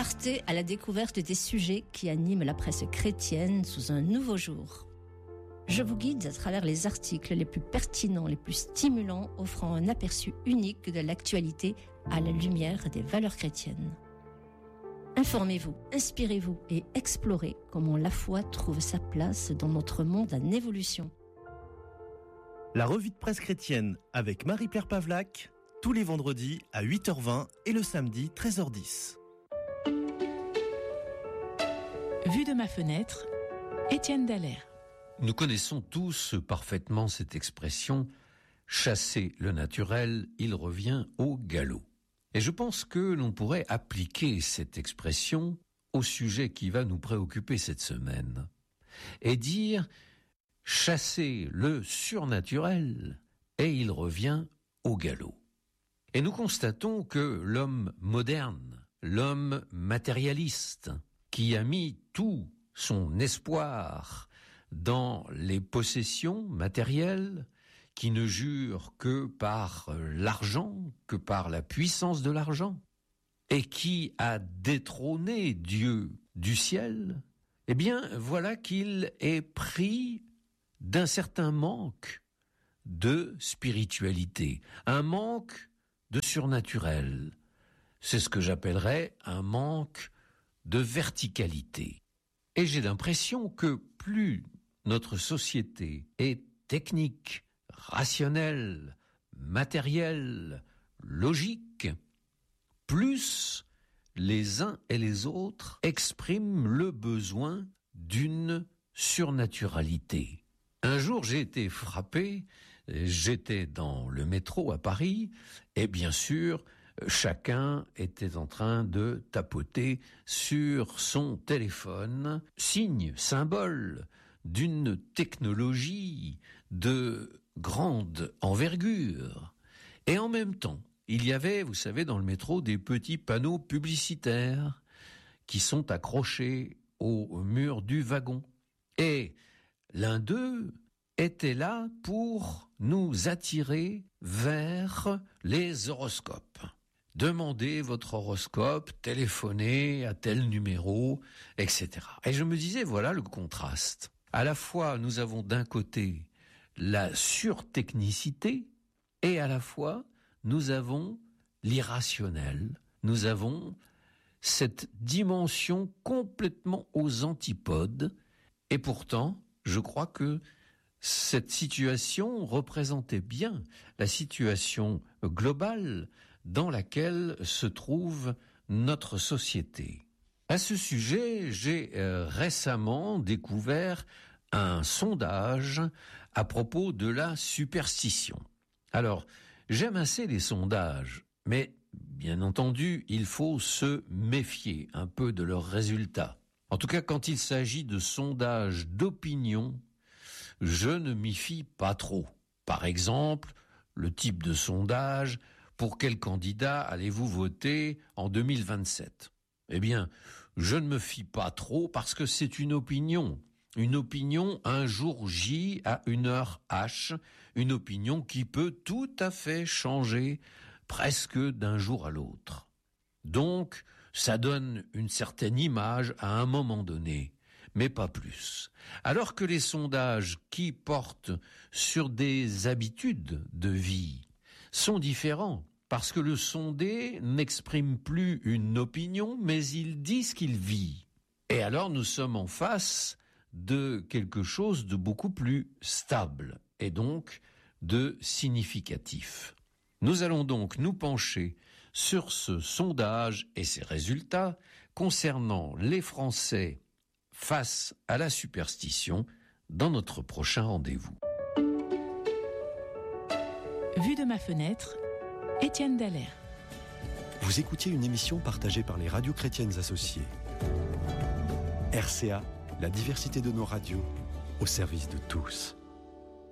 Partez à la découverte des sujets qui animent la presse chrétienne sous un nouveau jour. Je vous guide à travers les articles les plus pertinents, les plus stimulants, offrant un aperçu unique de l'actualité à la lumière des valeurs chrétiennes. Informez-vous, inspirez-vous et explorez comment la foi trouve sa place dans notre monde en évolution. La revue de presse chrétienne avec Marie-Pierre Pavlac, tous les vendredis à 8h20 et le samedi 13h10. Vue de ma fenêtre, Étienne Dallaire. Nous connaissons tous parfaitement cette expression « chasser le naturel, il revient au galop ». Et je pense que l'on pourrait appliquer cette expression au sujet qui va nous préoccuper cette semaine et dire « chasser le surnaturel et il revient au galop ». Et nous constatons que l'homme moderne, l'homme matérialiste, qui a mis tout son espoir dans les possessions matérielles, qui ne jure que par l'argent, que par la puissance de l'argent, et qui a détrôné Dieu du ciel, eh bien voilà qu'il est pris d'un certain manque de spiritualité, un manque de surnaturel. C'est ce que j'appellerais un manque de verticalité. Et j'ai l'impression que plus notre société est technique, rationnelle, matérielle, logique, plus les uns et les autres expriment le besoin d'une surnaturalité. Un jour, j'ai été frappé, j'étais dans le métro à Paris, et bien sûr, chacun était en train de tapoter sur son téléphone, signe, symbole d'une technologie de grande envergure. Et en même temps, il y avait, vous savez, dans le métro, des petits panneaux publicitaires qui sont accrochés au mur du wagon. Et l'un d'eux était là pour nous attirer vers les horoscopes. Demandez votre horoscope, téléphonez à tel numéro, etc. Et je me disais, voilà le contraste. À la fois, nous avons d'un côté la surtechnicité et à la fois, nous avons l'irrationnel. Nous avons cette dimension complètement aux antipodes. Et pourtant, je crois que cette situation représentait bien la situation globale dans laquelle se trouve notre société. À ce sujet, j'ai récemment découvert un sondage à propos de la superstition. Alors, j'aime assez les sondages, mais bien entendu, il faut se méfier un peu de leurs résultats. En tout cas, quand il s'agit de sondages d'opinion, je ne m'y fie pas trop. Par exemple, le type de sondage, pour quel candidat allez-vous voter en 2027 ? Eh bien, je ne me fie pas trop parce que c'est une opinion un jour J à une heure H, une opinion qui peut tout à fait changer presque d'un jour à l'autre. Donc, ça donne une certaine image à un moment donné, mais pas plus. Alors que les sondages qui portent sur des habitudes de vie sont différents, parce que le sondé n'exprime plus une opinion, mais il dit ce qu'il vit. Et alors nous sommes en face de quelque chose de beaucoup plus stable, et donc de significatif. Nous allons donc nous pencher sur ce sondage et ses résultats concernant les Français face à la superstition dans notre prochain rendez-vous. Vue de ma fenêtre, Étienne Dallaire. Vous écoutiez une émission partagée par les radios chrétiennes associées. RCA, la diversité de nos radios, au service de tous.